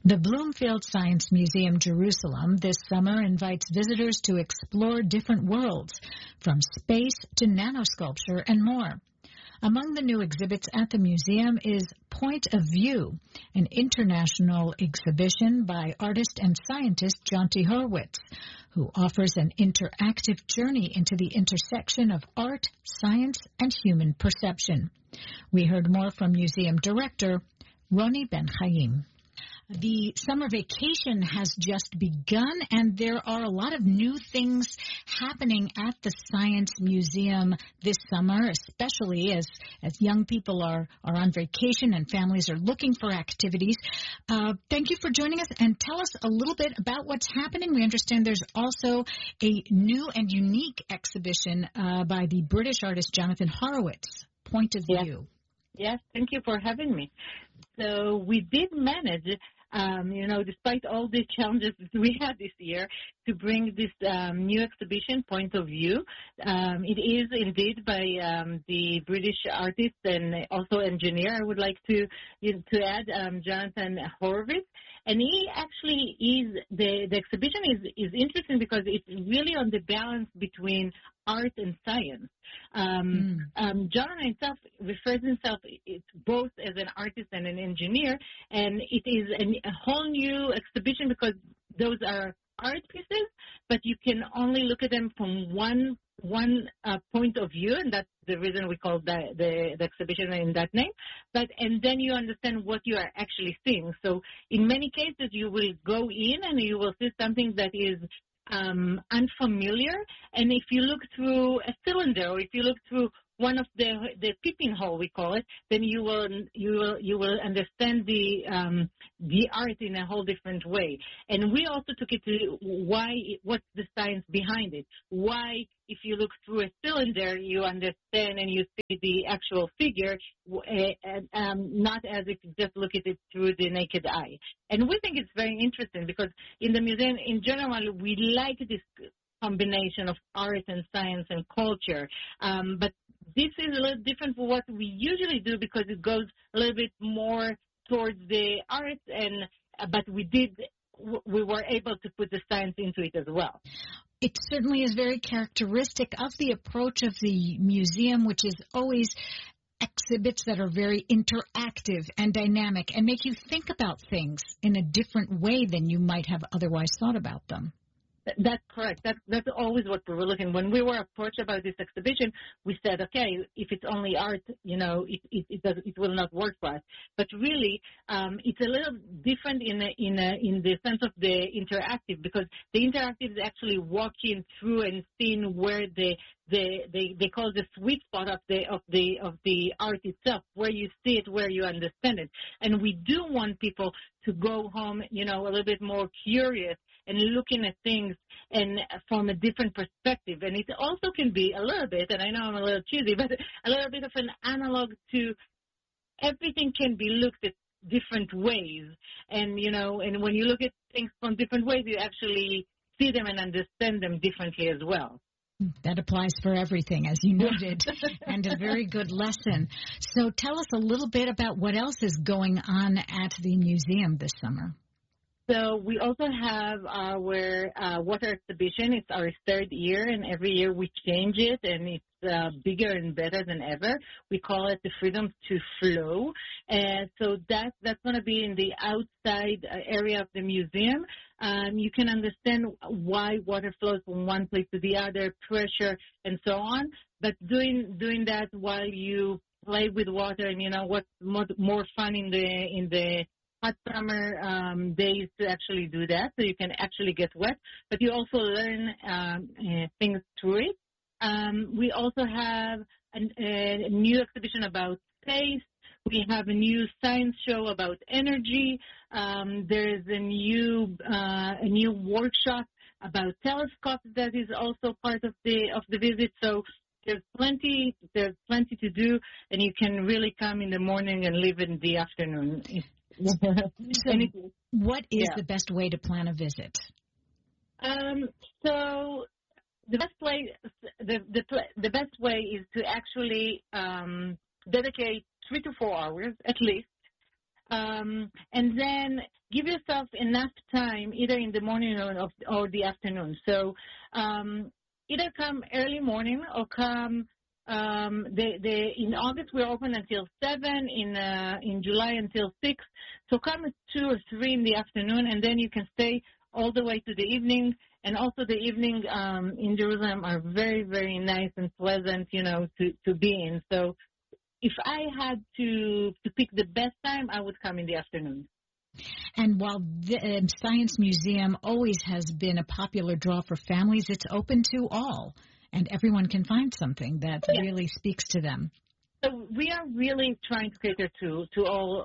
The Bloomfield Science Museum Jerusalem this summer invites visitors to explore different worlds, from space to nanosculpture and more. Among the new exhibits at the museum is Point of View, an international exhibition by artist and scientist Jonty Hurwitz, who offers an interactive journey into the intersection of art, science, and human perception. We heard more from museum director Roni Ben-Chaim. The summer vacation has just begun, and there are a lot of new things happening at the Science Museum this summer, especially as young people are on vacation and families are looking for activities. Thank you for joining us, and tell us a little bit about what's happening. We understand there's also a new and unique exhibition by the British artist Jonathan Horowitz, Point of View. Yes, thank you for having me. So we did manage, despite all the challenges that we had this year, to bring this new exhibition, Point of View. It is indeed by the British artist and also engineer, I would like to add, Jonathan Horowitz. And he actually is, the exhibition is interesting because it's really on the balance between art and science. John himself refers himself both as an artist and an engineer, and it is a whole new exhibition because those are art pieces, but you can only look at them from one point of view, and that's the reason we call the exhibition in that name. And then you understand what you are actually seeing. So in many cases, you will go in and you will see something that is unfamiliar. And if you look through a cylinder, or if you look through one of the peeping hole, we call it, then you will understand the art in a whole different way. And we also took it to what's the science behind it? Why, if you look through a cylinder, you understand and you see the actual figure, not as if you just look at it through the naked eye. And we think it's very interesting because in the museum, in general, we like this combination of art and science and culture. But this is a little different from what we usually do because it goes a little bit more towards the art, but we were able to put the science into it as well. It certainly is very characteristic of the approach of the museum, which is always exhibits that are very interactive and dynamic and make you think about things in a different way than you might have otherwise thought about them. That's correct. That's always what we were looking. When we were approached about this exhibition, we said, okay, if it's only art, it will not work for us. But really, it's a little different in the sense of the interactive, because the interactive is actually walking through and seeing where they call the sweet spot of the art itself, where you see it, where you understand it. And we do want people to go home, a little bit more curious and looking at things and from a different perspective. And it also can be a little bit, and I know I'm a little cheesy, but a little bit of an analog to everything can be looked at different ways. And, and when you look at things from different ways, you actually see them and understand them differently as well. That applies for everything, as you noted, and a very good lesson. So tell us a little bit about what else is going on at the museum this summer. So we also have our water exhibition. It's our third year, and every year we change it, and it's bigger and better than ever. We call it the Freedom to Flow. And so that's going to be in the outside area of the museum. You can understand why water flows from one place to the other, pressure, and so on. But doing that while you play with water, and what's more fun in the hot summer days to actually do that, so you can actually get wet, but you also learn things through it. We also have a new exhibition about space. We have a new science show about energy. There is a new workshop about telescopes that is also part of the visit. So there's plenty to do, and you can really come in the morning and leave in the afternoon. So what is the best way to plan a visit? So the best way is to actually dedicate 3 to 4 hours at least and then give yourself enough time, either in the morning or the afternoon. So either come early morning or come. In August we're open until 7. In July until 6. So come at 2 or 3 in the afternoon, and then you can stay all the way to the evening. And also the evening in Jerusalem are very, very nice and pleasant, to be in. So if I had to pick the best time, I would come in the afternoon. And while the Science Museum always has been a popular draw for families, it's open to all, and everyone can find something that really speaks to them. So we are really trying to cater to all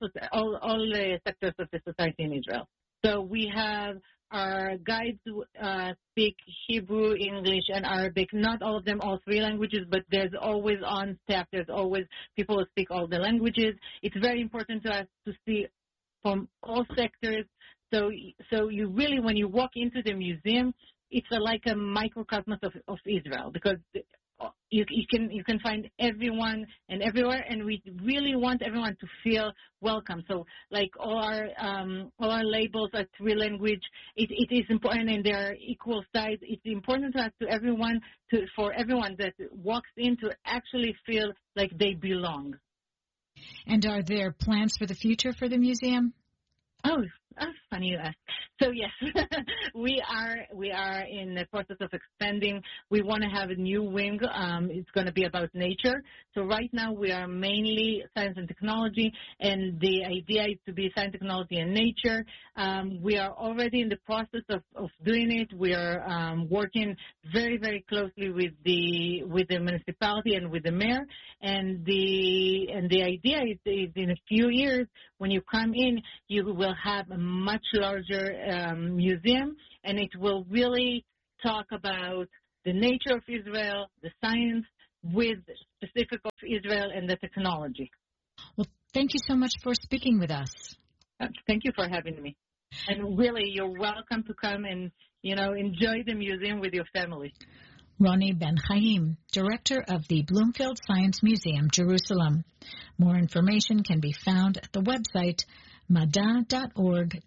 sectors of the society in Israel. So we have our guides speak Hebrew, English, and Arabic. Not all of them, all 3 languages, but there's always on staff. There's always people who speak all the languages. It's very important to us to see from all sectors. So you really, when you walk into the museum, it's like a microcosmos of Israel, because you can find everyone and everywhere, and we really want everyone to feel welcome. So like all our labels are 3 language. It is important, and they are equal size. It's important to us for everyone that walks in to actually feel like they belong. And are there plans for the future for the museum? Oh, funny you ask. So yes, we are in the process of expanding. We want to have a new wing. It's going to be about nature. So right now we are mainly science and technology, and the idea is to be science, technology, and nature. We are already in the process of doing it. We are working very, very closely with the municipality and with the mayor. And the idea is in a few years, when you come in, you will have a much larger museum, and it will really talk about the nature of Israel, the science, with specific of Israel and the technology. Well, thank you so much for speaking with us. Thank you for having me. And really, you're welcome to come and, enjoy the museum with your family. Ronnie Ben Chaim, Director of the Bloomfield Science Museum, Jerusalem. More information can be found at the website mada.org.il.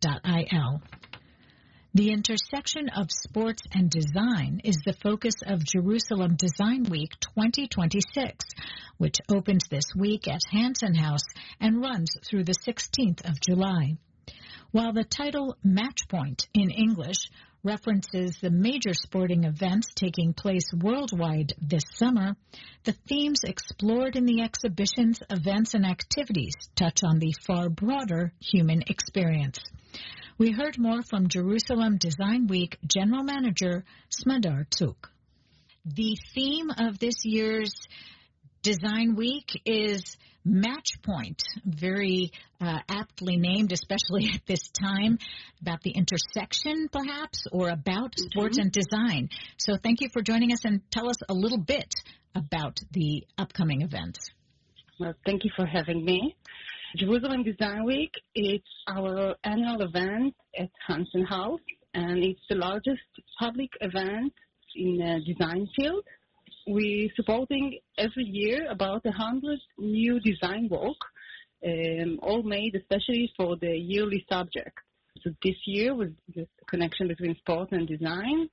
The intersection of sports and design is the focus of Jerusalem Design Week 2026, which opens this week at Hansen House and runs through the 16th of July. While the title Matchpoint in English references the major sporting events taking place worldwide this summer, the themes explored in the exhibition's events and activities touch on the far broader human experience. We heard more from Jerusalem Design Week General Manager Smadar Tzuk. The theme of this year's Design Week is Matchpoint, very aptly named, especially at this time, about the intersection, perhaps, or about sports and design. So thank you for joining us, and tell us a little bit about the upcoming events. Well, thank you for having me. Jerusalem Design Week, it's our annual event at Hansen House, and it's the largest public event in the design field. We're supporting every year about 100 new design work, all made especially for the yearly subject. So this year was the connection between sport and design.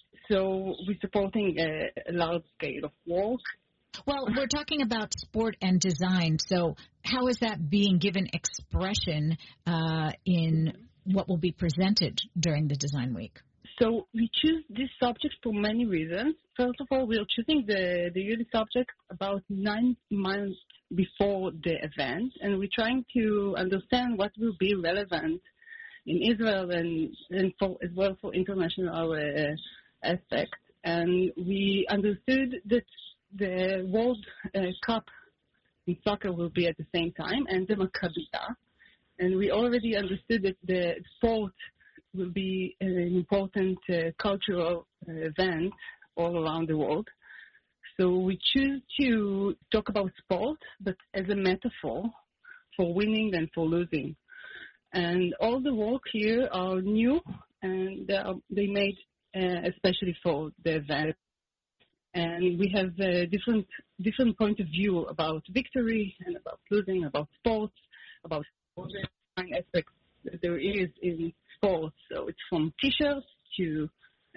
So we're supporting a large scale of work. Well, we're talking about sport and design, so how is that being given expression in what will be presented during the Design Week? So we choose this subject for many reasons. First of all, we are choosing the yearly subject about 9 months before the event, and we're trying to understand what will be relevant in Israel and as well for international aspect. And we understood that the World Cup in soccer will be at the same time, and the Maccabiyah. And we already understood that the sport will be an important cultural event all around the world. So we choose to talk about sport, but as a metaphor for winning and for losing. And all the work here are new, and they made especially for the event. And we have a different point of view about victory and about losing, about sports, about design aspects that there is in sports. So it's from T-shirts to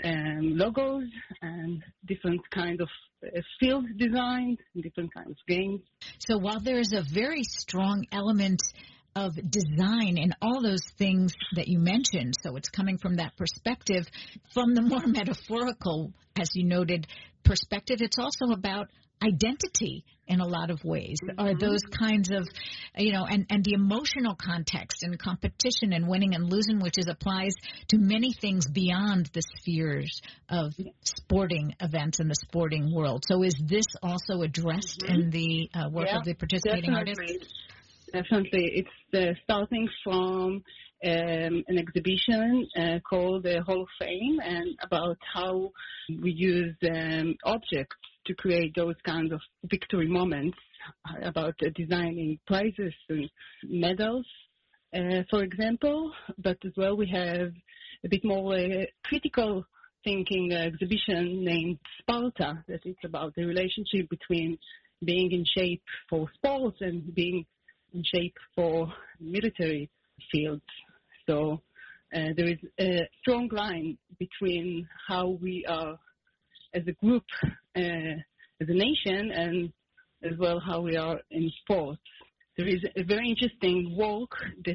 logos and different kind of field design, different kinds of games. So while there is a very strong element of design in all those things that you mentioned, so it's coming from that perspective, from the more metaphorical, as you noted, perspective, it's also about identity in a lot of ways. Are those kinds of, and the emotional context and competition and winning and losing, which applies to many things beyond the spheres of sporting events in the sporting world. So is this also addressed in the work of the participating artists? Definitely. It's starting from an exhibition called the Hall of Fame, and about how we use objects to create those kinds of victory moments, about designing prizes and medals, for example. But as well, we have a bit more critical thinking exhibition named Sparta, that it's about the relationship between being in shape for sports and being in shape for military fields. So there is a strong line between how we are as a group, as a nation, and as well how we are in sports. There is a very interesting walk that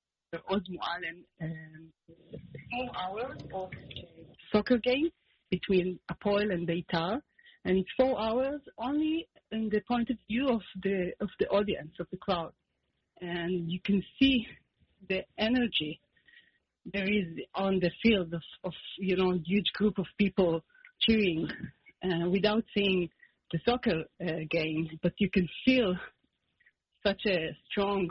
Osmo and 4 hours of soccer game between Apoel and Beitar, and it's 4 hours only in the point of view of the audience, of the crowd. And you can see the energy there is on the field of huge group of people cheering without seeing the soccer game, but you can feel such a strong,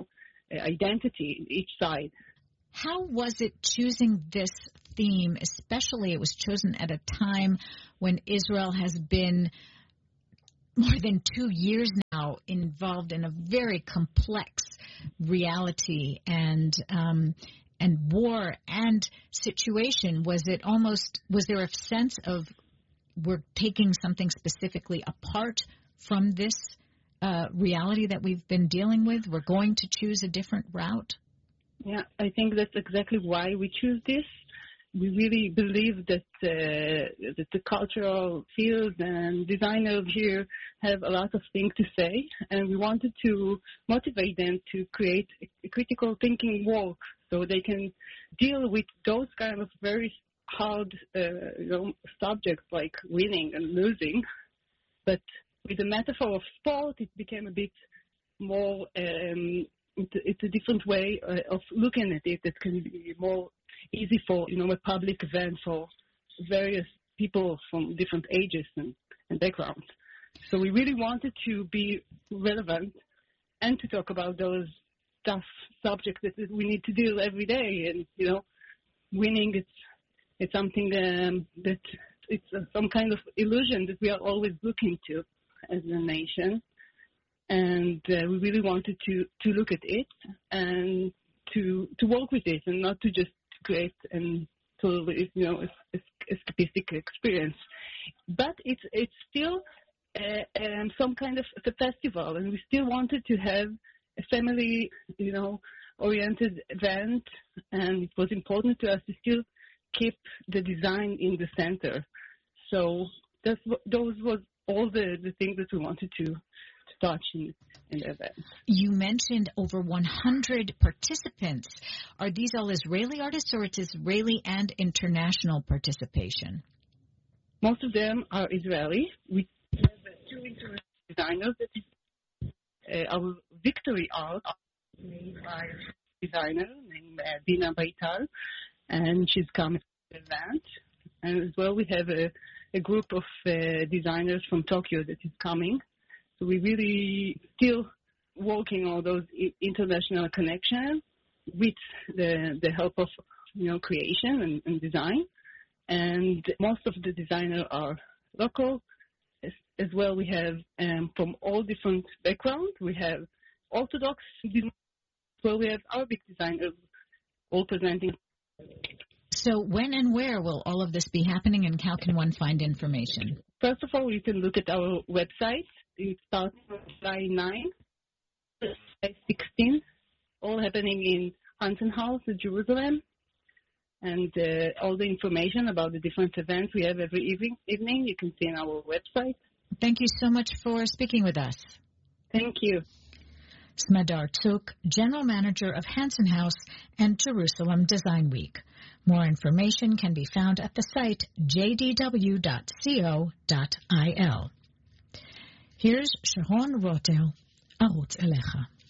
identity in each side. How was it choosing this theme, especially it was chosen at a time when Israel has been more than 2 years now involved in a very complex reality and war and situation? Was there a sense of we're taking something specifically apart from this reality that we've been dealing with? We're going to choose a different route? Yeah, I think that's exactly why we choose this. We really believe that the cultural field and designers here have a lot of things to say, and we wanted to motivate them to create a critical thinking work so they can deal with those kind of very hard subjects like winning and losing. But with the metaphor of sport, it became a bit more, it's a different way of looking at it that can be more easy for, a public event for various people from different ages and backgrounds. So we really wanted to be relevant and to talk about those tough subjects that we need to deal every day. And, winning, it's something that it's some kind of illusion that we are always looking to as a nation. And we really wanted to look at it and to work with it and not to just create and totally, escapistic experience. But it's still some kind of a festival, and we still wanted to have a family, oriented event, and it was important to us to still keep the design in the center. So those was all the things that we wanted to touch in the event. You mentioned over 100 participants. Are these all Israeli artists, or it's Israeli and international participation? Most of them are Israeli. We have 2 international designers. That is our victory art made by a designer named Dina Beitar, and she's come to the event. And as well, we have a group of designers from Tokyo that is coming. So we really still working on those international connections with the help of creation and design. And most of the designers are local. As well, we have from all different backgrounds. We have Orthodox designers, as well we have Arabic designers all presenting. So when and where will all of this be happening, and how can one find information? First of all, you can look at our website. It starts on July 9, July 16, all happening in Hansen House in Jerusalem. And all the information about the different events we have every evening you can see on our website. Thank you so much for speaking with us. Thank you. Smadar Tsuk, General Manager of Hansen House and Jerusalem Design Week. More information can be found at the site jdw.co.il. Here's Sharon Rotel, Arutz Elecha.